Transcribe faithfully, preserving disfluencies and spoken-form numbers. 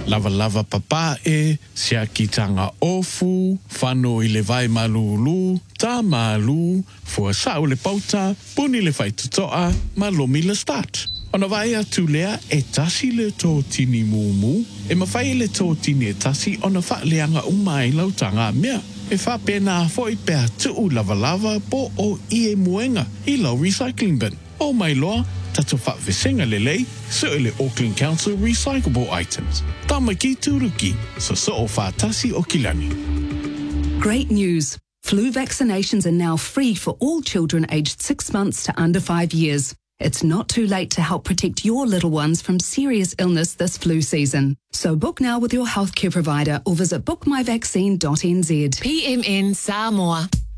Lava lava papa e, sia kitanga ofu, whano i le vai malulu, tā malu, fua sau le pauta, puni le whai tutoa, ma lomi le start. Ona vai atu lea e tasi le tō tini mumu, e mawhai le tō tini e tasi ona wha leanga umai lautanga mea. E wha pēnā foi pēr tuu lava lava po o i e muenga i lau recycling bin. O mai loa, tato wha visenga lelei, so le Auckland Council recyclable items. Tama ki turuki, so so o wha tasi o kilani. Great news! Flu vaccinations are now free for all children aged six months to under five years. It's not too late to help protect your little ones from serious illness this flu season. So book now with your healthcare provider or visit book my vaccine dot n z. P M N Samoa.